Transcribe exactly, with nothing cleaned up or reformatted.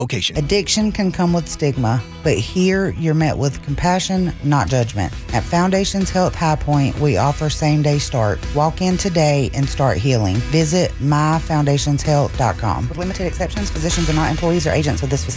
location. Addiction can come with stigma, but here you're met with compassion, not judgment. At Foundations Health High Point, we offer same-day start. Walk in today and start healing. Visit my foundations health dot com. With limited exceptions, physicians are not employees or agents of this facility.